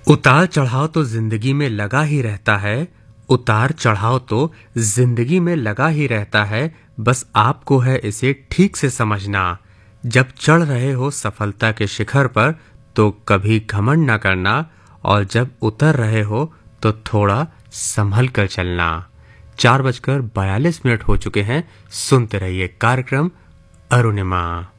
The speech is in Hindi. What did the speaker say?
उतार चढ़ाव तो जिंदगी में लगा ही रहता है। उतार चढ़ाव तो जिंदगी में लगा ही रहता है। बस आपको है इसे ठीक से समझना। जब चढ़ रहे हो सफलता के शिखर पर तो कभी घमंड ना करना, और जब उतर रहे हो तो थोड़ा संभल कर चलना। 4:42 हो चुके हैं। सुनते रहिए कार्यक्रम अरुणिमा।